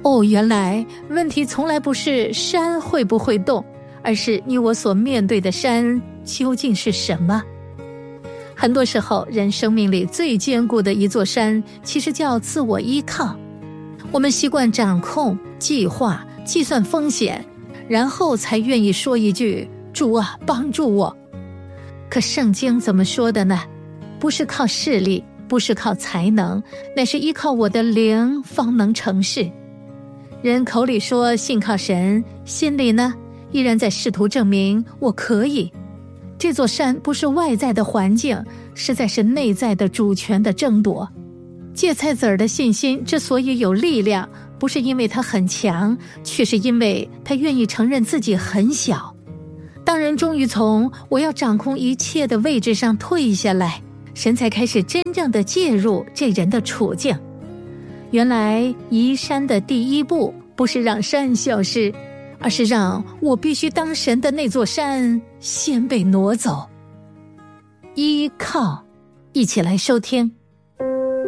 原来问题从来不是山会不会动，而是你我所面对的山究竟是什么。很多时候，人生命里最坚固的一座山，其实叫自我依靠。我们习惯掌控、计划、计算风险，然后才愿意说一句：主啊，帮助我。可圣经怎么说的呢？不是靠势力，不是靠才能，乃是依靠我的灵方能成事。人口里说信靠神，心里呢依然在试图证明我可以。这座山不是外在的环境，实在是内在的主权的争夺。芥菜籽儿的信心之所以有力量，不是因为它很强，却是因为他愿意承认自己很小。当人终于从我要掌控一切的位置上退下来，神才开始真正的介入这人的处境。原来移山的第一步不是让山消失，而是让我必须当神的那座山先被挪走。依靠，一起来收听。